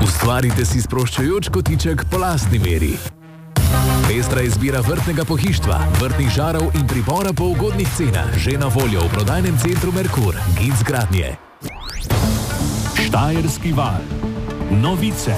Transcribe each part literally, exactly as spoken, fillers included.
Ustvarite si sproščajoč kotiček po lastni meri. Pestra izbira vrtnega pohištva, vrtnih žarov in pripora po ugodnih cenah, že na voljo v prodajnem centru Merkur, Gic Gradnje. Štajerski val. Novice.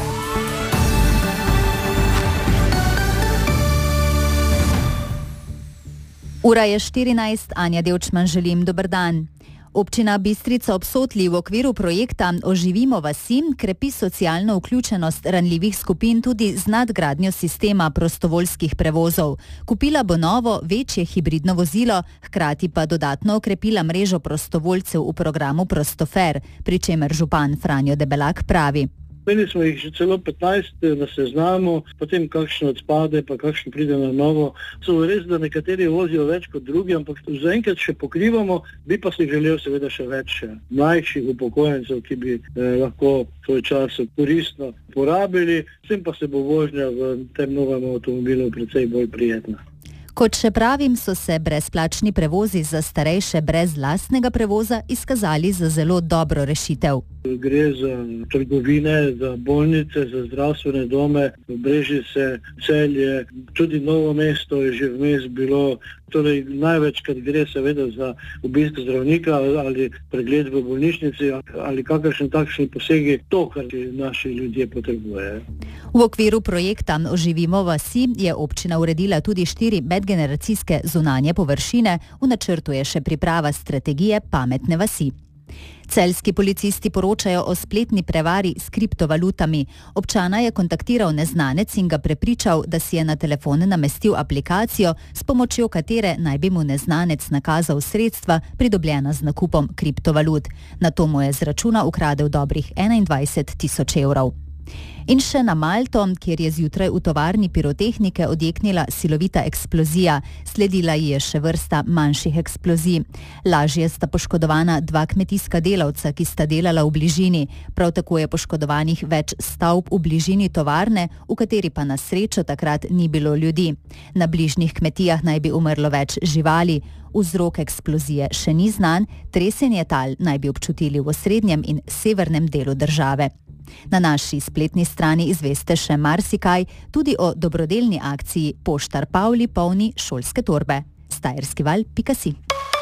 Ura je štirinajst, Anja Devčman želim dober dan. Občina Bistrica ob Sotli v okviru projekta Oživimo vasi krepi socialno vključenost ranljivih skupin tudi z nadgradnjo sistema prostovoljskih prevozov. Kupila bo novo, večje hibridno vozilo, hkrati pa dodatno okrepila mrežo prostovoljcev v programu Prostofer, pri čemer župan Franjo Debelak pravi. Meni smo jih že celo petnajst na seznamu, potem kakšne odpade, pa kakšne pride na novo. So res, da nekateri vozijo več kot drugi, ampak zaenkrat še pokrivamo, bi pa si želel seveda še več mlajših upokojencev, ki bi eh, lahko svoj čas koristno porabili, s tem pa se bo vožnja v tem novem avtomobilu precej bolj prijetna. Kot še pravim, so se brezplačni prevozi za starejše brez lastnega prevoza izkazali za zelo dobro rešitev. Gre za trgovine, za bolnice, za zdravstvene dome, Brežice, Celje, tudi Novo mesto je že vmes bilo. Torej največkrat gre seveda za obisk zdravnika ali pregled v bolnišnici ali kakršen takšni posegi, to, kar naši ljudje potrebujejo. V okviru projekta Oživimo vasi je občina uredila tudi štiri medgeneracijske zunanje površine, v načrtu je še priprava strategije pametne vasi. Celjski policisti poročajo o spletni prevari s kriptovalutami. Občana je kontaktiral neznanec in ga prepričal, da si je na telefon namestil aplikacijo, s pomočjo katere naj bi mu neznanec nakazal sredstva, pridobljena z nakupom kriptovalut. Nato mu je z računa ukradel dobrih enaindvajset tisoč evrov. In še na Malto, kjer je zjutraj v tovarni pirotehnike odjeknila silovita eksplozija. Sledila ji je še vrsta manjših eksplozij. Lažje sta poškodovana dva kmetijska delavca, ki sta delala v bližini. Prav tako je poškodovanih več stavb v bližini tovarne, v kateri pa na srečo takrat ni bilo ljudi. Na bližnjih kmetijah naj bi umrlo več živali. Vzrok eksplozije še ni znan, tresenje tal naj bi občutili v osrednjem in severnem delu države. Na naši spletni strani izveste še marsikaj, tudi o dobrodelni akciji Poštar Pavli polni šolske torbe. Štajerskival pika si.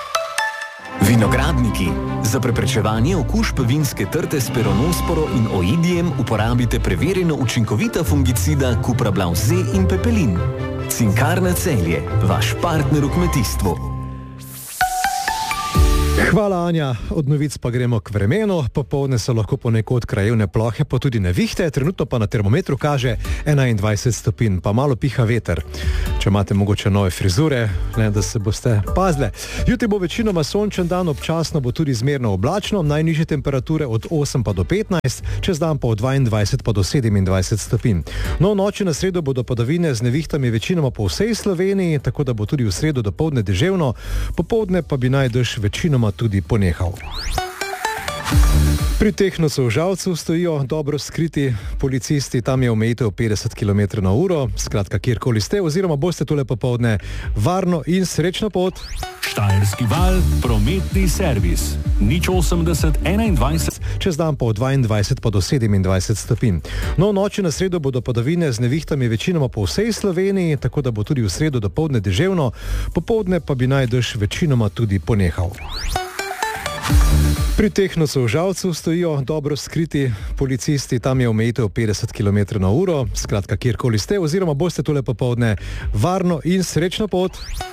Vinogradniki. Za preprečevanje okužb vinske trte s peronosporo in oidijem uporabite preverjeno učinkovita fungicida Cuprablav Z in Pepelin. Cinkarna Celje, vaš partner v kmetijstvu. Hvala, Anja. Od novic pa gremo k vremenu. Popoldne so lahko ponekod krajevne plohe, pa tudi nevihte. Trenutno pa na termometru kaže enaindvajset stopinj, pa malo piha veter. Če imate mogoče nove frizure, ne, da se boste pazile. Jutri bo večinoma sončen dan, občasno bo tudi zmerno oblačno, najnižje temperature od osem pa do petnajst, čez dan pa od dvaindvajset pa do sedemindvajset stopinj. No, v noči na sredo bodo padavine z nevihtami večinoma po vsej Sloveniji, tako da bo tudi v sredo dopoldne deževno, popoldne pa bi naj dež večinoma tudi ponehal. Pri Tehnu so v Žalcu stojijo dobro skriti policisti, tam je omejitev petdeset kilometrov na uro, skratka kjerkoli ste, oziroma boste tole popoldne varno in srečno pot. Štajerski val, prometni servis. nič osemdeset enaindvajset. Čez dan pa od dvaindvajset pa do sedemindvajset stopinj. No, v noči na sredo bodo padavine z nevihtami večinoma po vsej Sloveniji, tako da bo tudi v sredo dopoldne deževno, popoldne pa bi naj dež večinoma tudi ponehal. Pri Tehnu so v Žalcu stojijo dobro skriti policisti, tam je omejitev petdeset kilometrov na uro, skratka kjerkoli ste, oziroma boste tole popoldne varno in srečno pot.